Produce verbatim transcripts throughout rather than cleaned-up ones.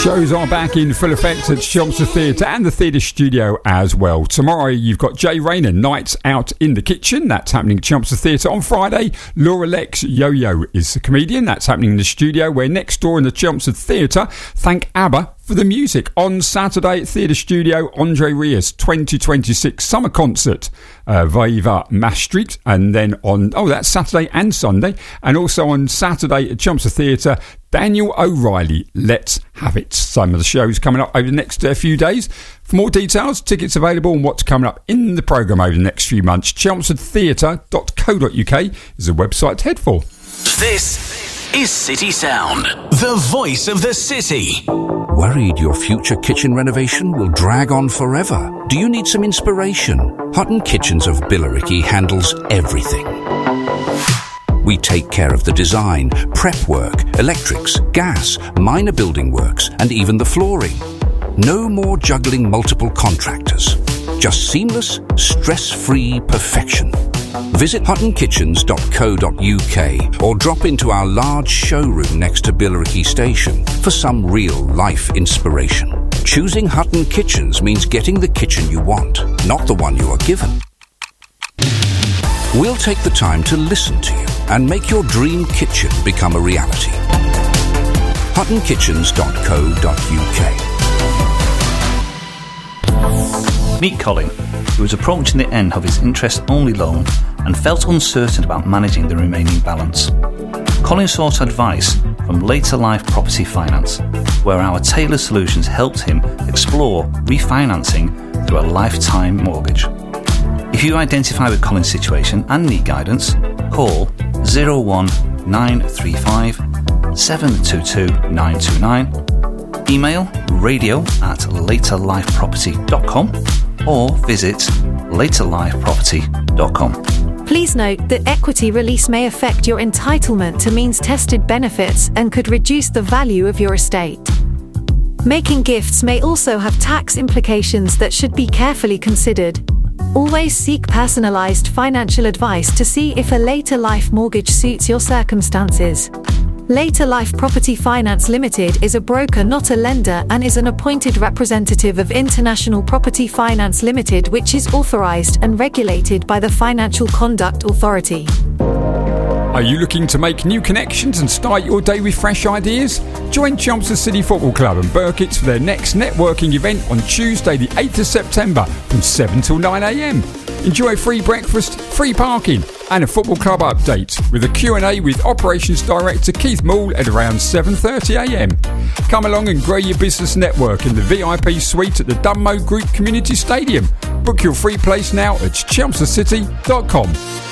Shows are back in full effect at Chelmsford Theatre and the Theatre Studio as well. Tomorrow you've got Jay Rayner, Nights Out in the Kitchen. That's happening at Chelmsford Theatre. On Friday, Laura Lex Yo-Yo is the comedian. That's happening in the studio. We're next door in the Chelmsford Theatre. Thank ABBA for the music. On Saturday at Theatre Studio, Andre Rios twenty twenty-six Summer Concert, uh, Viva Maastricht. And then on, oh, that's Saturday and Sunday. And also on Saturday at Chelmsford Theatre, Daniel O'Reilly, Let's Have It. Some of the shows coming up over the next uh, few days. For more details, tickets available and what's coming up in the programme over the next few months, chelmsford theatre dot co dot uk is the website to head for. This is City Sound, the voice of the city. Worried your future kitchen renovation will drag on forever? Do you need some inspiration? Hutton Kitchens of Billericay handles everything. We take care of the design, prep work, electrics, gas, minor building works, and even the flooring. No more juggling multiple contractors. Just seamless, stress-free perfection. Visit hutton kitchens dot co dot uk or drop into our large showroom next to Billericay Station for some real-life inspiration. Choosing Hutton Kitchens means getting the kitchen you want, not the one you are given. We'll take the time to listen to you and make your dream kitchen become a reality. hutton kitchens dot co dot uk. Meet Colin, who was approaching the end of his interest-only loan and felt uncertain about managing the remaining balance. Colin sought advice from Later Life Property Finance, where our tailored solutions helped him explore refinancing through a lifetime mortgage. If you identify with Colin's situation and need guidance, call zero one nine three five seven two two nine two nine, email radio at later life property dot com or visit later life property dot com. Please note that equity release may affect your entitlement to means-tested benefits and could reduce the value of your estate. Making gifts may also have tax implications that should be carefully considered. Always seek personalised financial advice to see if a later life mortgage suits your circumstances. Later Life Property Finance Limited is a broker, not a lender, and is an appointed representative of International Property Finance Limited, which is authorised and regulated by the Financial Conduct Authority. Are you looking to make new connections and start your day with fresh ideas? Join Chelmsford City Football Club and Burkitt's for their next networking event on Tuesday the eighth of September from seven till nine a m. Enjoy free breakfast, free parking and a football club update with a Q and A with Operations Director Keith Moore at around seven thirty a m. Come along and grow your business network in the V I P suite at the Dunmo Group Community Stadium. Book your free place now at chelmsford city dot com.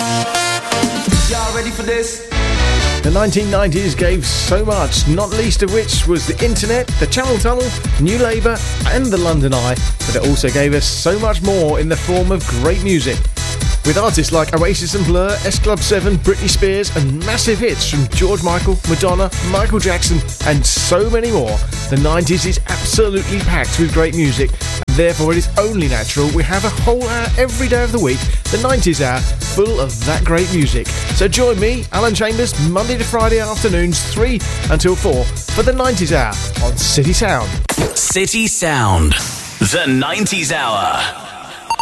Y'all ready for this? The nineteen nineties gave so much, not least of which was the internet, the Channel Tunnel, New Labour and the London Eye, but it also gave us so much more in the form of great music. With artists like Oasis and Blur, S Club seven, Britney Spears and massive hits from George Michael, Madonna, Michael Jackson and so many more, the nineties is absolutely packed with great music. And therefore it is only natural we have a whole hour every day of the week, the nineties hour, full of that great music. So join me, Alan Chambers, Monday to Friday afternoons three until four for the nineties hour on City Sound. City Sound, the nineties hour.